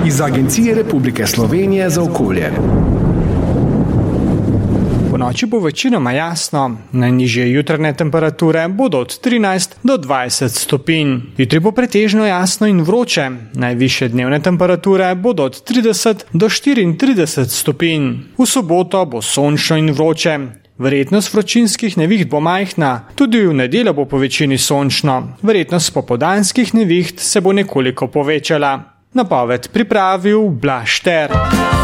iz Agencije Republike Slovenije za okolje. Ponoči bo večinoma jasno, najnižje jutranje temperature bodo od 13 do 20 stopinj. Jutri bo pretežno jasno in vroče, najvišje dnevne temperature bodo od 30 do 34 stopinj. V soboto bo sončno in vroče. Verjetnost vročinskih neviht bo majhna, tudi v nedeljo bo po večini sončno. Verjetnost popoldanskih neviht se bo nekoliko povečala. Napoved pripravil Blaž Šter.